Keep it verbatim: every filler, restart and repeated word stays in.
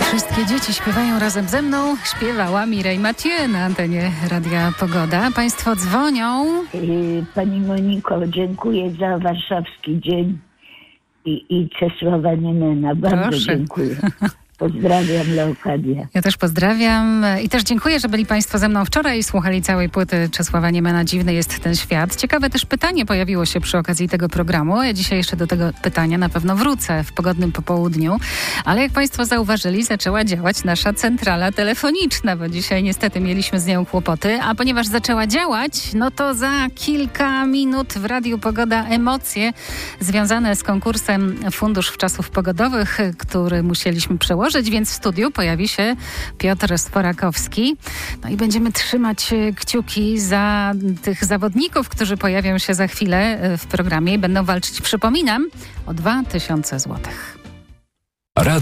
Wszystkie dzieci śpiewają razem ze mną. Śpiewała Mireille Mathieu na antenie Radia Pogoda. Państwo dzwonią. Pani Moniko, dziękuję za warszawski dzień i, i Czesława Niemena. Bardzo Proszę. dziękuję. Pozdrawiam, Leokadia. Ja też pozdrawiam i też dziękuję, że byli Państwo ze mną wczoraj i słuchali całej płyty Czesława Niemena. Dziwny jest ten świat. Ciekawe też pytanie pojawiło się przy okazji tego programu. Ja dzisiaj jeszcze do tego pytania na pewno wrócę w pogodnym popołudniu. Ale jak Państwo zauważyli, zaczęła działać nasza centrala telefoniczna, bo dzisiaj niestety mieliśmy z nią kłopoty. A ponieważ zaczęła działać, no to za kilka minut w Radiu Pogoda emocje związane z konkursem Fundusz Wczasów Pogodowych, który musieliśmy przełożyć. Więc w studiu pojawi się Piotr Sforakowski. No i będziemy trzymać kciuki za tych zawodników, którzy pojawią się za chwilę w programie i będą walczyć, przypominam, o dwa tysiące złotych.